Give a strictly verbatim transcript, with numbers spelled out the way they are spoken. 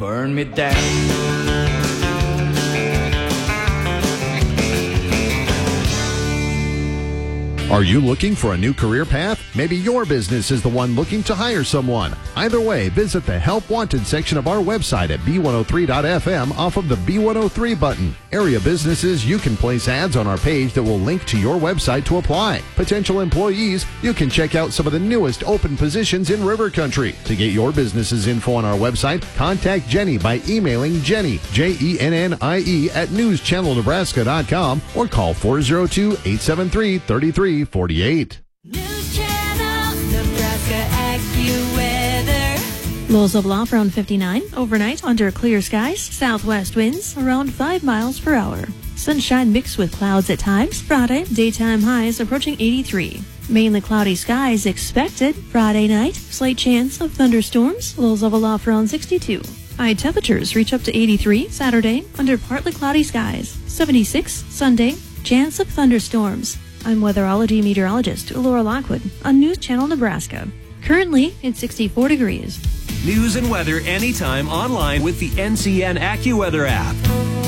Burn me down. Are you looking for a new career path? Maybe your business is the one looking to hire someone. Either way, visit the Help Wanted section of our website at B one oh three dot F M off of the B one oh three button. Area businesses, you can place ads on our page that will link to your website to apply. Potential employees, you can check out some of the newest open positions in River Country. To get your business's info on our website, contact Jenny by emailing Jenny, J E N N I E, at news channel nebraska dot com or call four oh two, eight seven three, three three four eight. News Channel Nebraska AccuWeather. Lows of low around fifty-nine. Overnight under clear skies. Southwest winds around five miles per hour. Sunshine mixed with clouds at times. Friday, daytime highs approaching eighty-three. Mainly cloudy skies expected. Friday night, slight chance of thunderstorms. Lows of a low around sixty-two. High temperatures reach up to eighty-three. Saturday, under partly cloudy skies. seventy-six. Sunday, chance of thunderstorms. I'm weatherology meteorologist Laura Lockwood on News Channel Nebraska. Currently, it's sixty-four degrees. News and weather anytime online with the N C N AccuWeather app.